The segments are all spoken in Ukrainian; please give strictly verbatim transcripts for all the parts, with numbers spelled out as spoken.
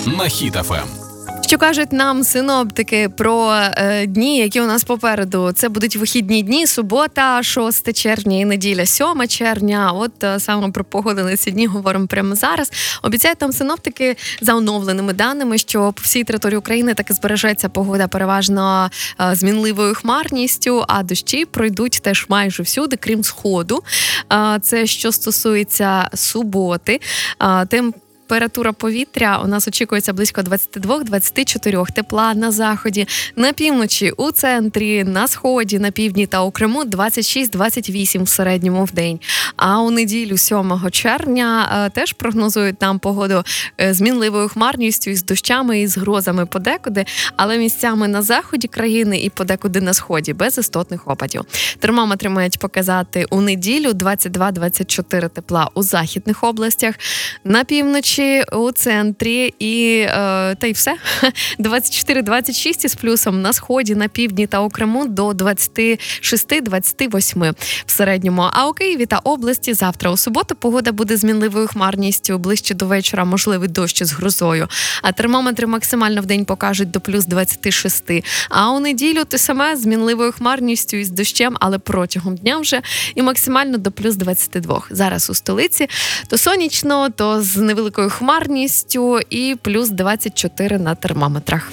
на Хіт еф ем. Що кажуть нам синоптики про е, дні, які у нас попереду? Це будуть вихідні дні, субота, шостого червня і неділя, сьомого червня. От е, саме про погоду на ці дні говоримо прямо зараз. Обіцяють там синоптики за оновленими даними, що по всій території України таки збережеться погода переважно е, з мінливою хмарністю, а дощі пройдуть теж майже всюди, крім сходу. Е, це що стосується суботи. Е, тим Температура повітря у нас очікується близько двадцять два - двадцять чотири, тепла на заході, на півночі, у центрі, на сході, на півдні та у Криму двадцять шість - двадцять вісім в середньому в день. А у неділю сьомого червня теж прогнозують нам погоду з мінливою хмарністю, із дощами і з грозами подекуди, але місцями на заході країни і подекуди на сході без істотних опадів. Термометри мають показати у неділю двадцять два - двадцять чотири тепла у західних областях, на півночі, у центрі і е, та й все. двадцять чотири - двадцять шість із плюсом на сході, на півдні та у Криму до двадцять шість - двадцять вісім в середньому. А у Києві та області завтра у суботу погода буде з мінливою хмарністю, ближче до вечора можливий дощ з грозою. А термометри максимально в день покажуть до плюс двадцять шість. А у неділю те саме з мінливою хмарністю і з дощем, але протягом дня вже і максимально до плюс двадцять два. Зараз у столиці то сонячно, то з невеликою хмарністю і плюс двадцять чотири на термометрах.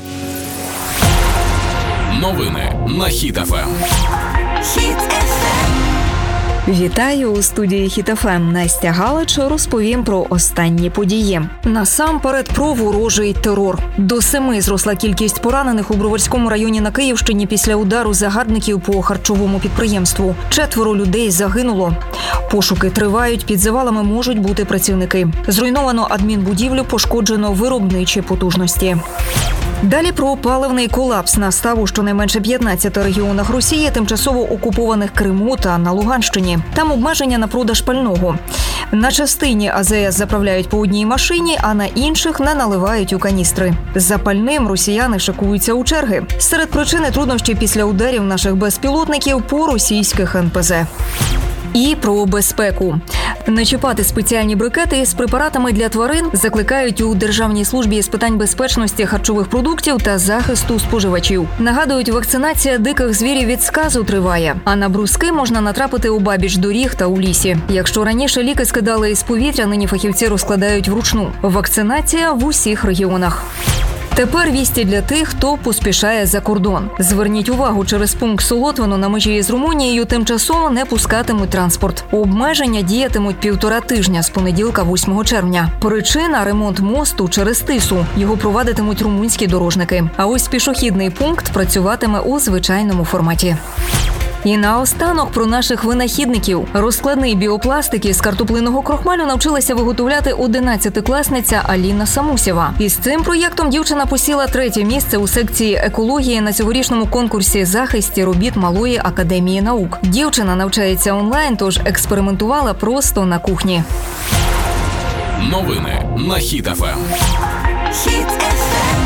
Новини на Хіт еф ем. Хіт еф ем. Вітаю у студії Хіт еф ем. Настя Галич розповім про останні події. Насамперед про ворожий терор. До семи зросла кількість поранених у Броварському районі на Київщині після удару загарбників по харчовому підприємству. Четверо людей загинуло. Пошуки тривають, під завалами можуть бути працівники. Зруйновано адмінбудівлю, пошкоджено виробничі потужності. Далі про паливний колапс настав у щонайменше п'ятнадцяти регіонах Росії, тимчасово окупованих Криму та на Луганщині. Там обмеження на продаж пального. На частині а зе ес заправляють по одній машині, а на інших не наливають у каністри. За пальним росіяни шикуються у черги. Серед причини труднощі після ударів наших безпілотників по російських ен пе зе. І про безпеку. Не чіпати спеціальні брикети з препаратами для тварин закликають у Державній службі з питань безпечності харчових продуктів та захисту споживачів. Нагадують, вакцинація диких звірів від сказу триває, а на бруски можна натрапити у бабіч доріг та у лісі. Якщо раніше ліки скидали із повітря, нині фахівці розкладають вручну. Вакцинація в усіх регіонах. Тепер вісті для тих, хто поспішає за кордон. Зверніть увагу, через пункт Солотвино на межі з Румунією тимчасово не пускатимуть транспорт. Обмеження діятимуть півтора тижня з понеділка восьмого червня. Причина – ремонт мосту через Тису. Його провадитимуть румунські дорожники. А ось пішохідний пункт працюватиме у звичайному форматі. І наостанок про наших винахідників. Розкладний біопластик із картоплиного крохмалю навчилася виготовляти одинадцятикласниця Аліна Самусєва. Із цим проєктом дівчина посіла третє місце у секції екології на цьогорічному конкурсі захисті робіт Малої академії наук. Дівчина навчається онлайн, тож експериментувала просто на кухні. Новини на Хіт еф ем. Хіт еф ем.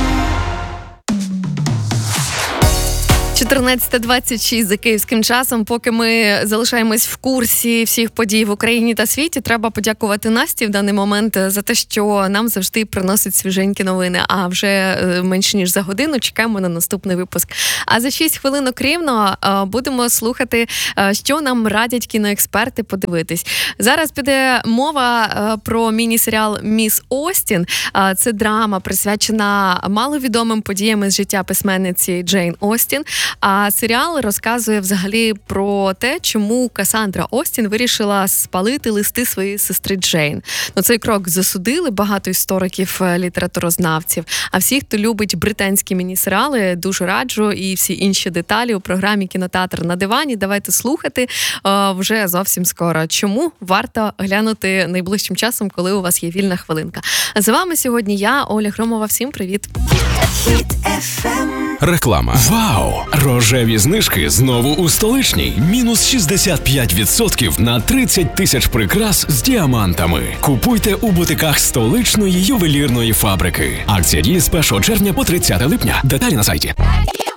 чотирнадцята двадцять шість за київським часом. Поки ми залишаємось в курсі всіх подій в Україні та світі, треба подякувати Насті в даний момент за те, що нам завжди приносить свіженькі новини. А вже менш ніж за годину чекаємо на наступний випуск. А за шість хвилинок рівно будемо слухати, що нам радять кіноексперти подивитись. Зараз піде мова про міні-серіал «Міс Остін». Це драма, присвячена маловідомим подіям із життя письменниці Джейн Остін. А серіал розказує взагалі про те, чому Кассандра Остін вирішила спалити листи своєї сестри Джейн. Ну, цей крок засудили багато істориків, літературознавців. А всі, хто любить британські міні-серіали, дуже раджу. І всі інші деталі у програмі «Кінотеатр на дивані» давайте слухати о, вже зовсім скоро. Чому варто глянути найближчим часом, коли у вас є вільна хвилинка. А з вами сьогодні я, Оля Громова. Всім привіт! Хіт еф ем. Реклама. Вау! Рожеві знижки знову у столичній. Мінус шістдесят п'ять відсотків на тридцять тисяч прикрас з діамантами. Купуйте у бутиках столичної ювелірної фабрики. Акція діє з першого червня по тридцяте липня. Деталі на сайті.